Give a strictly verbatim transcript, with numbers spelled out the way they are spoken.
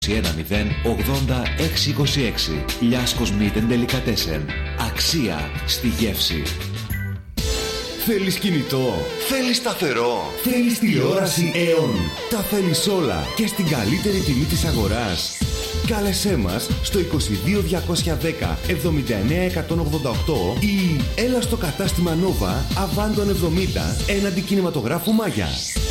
ένα μηδέν ογδόντα έξι είκοσι έξι. Λιάσκος Meat and Delicatessen. Αξία στη γεύση. Θέλεις κινητό, θέλεις σταθερό, θέλεις τηλεόραση Aeon. Τα θέλεις όλα και στην καλύτερη τιμή της αγοράς. Κάλεσέ μας στο είκοσι δύο διακόσια δέκα εβδομήντα εννέα εκατόν ογδόντα οκτώ ή έλα στο κατάστημα Nova Αβάντων εβδομήντα έναντι κινηματογράφου Μάγια.